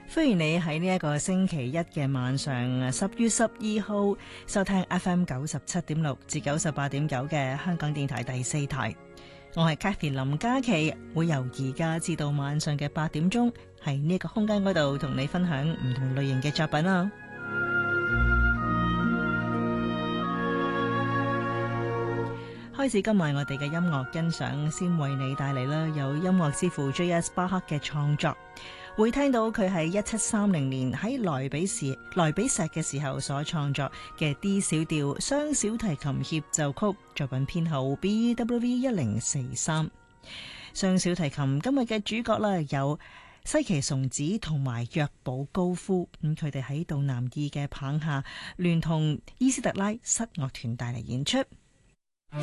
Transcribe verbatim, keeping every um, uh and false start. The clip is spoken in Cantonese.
歡迎你喺呢一個星期一嘅晚上，十月十二號收聽 F M 九十七點六至九十八點九嘅香港電台第四台。我係 Cathy 林嘉琪，會由而家至到晚上嘅八點鐘，喺呢個空間嗰度同你分享唔同類型嘅作品啦。開始今晚我哋嘅音樂欣賞，先為你帶嚟啦，有音樂之父 J S 巴克嘅創作，會聽到佢喺一七三零年喺萊比錫萊比錫嘅時候所創作嘅 D 小調雙小提琴協奏曲，作品編號 B W V 一零四三。雙小提琴今日嘅主角啦，有西崎崇子同埋約保高夫，咁佢哋喺杜南二嘅棒下，聯同伊斯特拉室樂團帶嚟演出。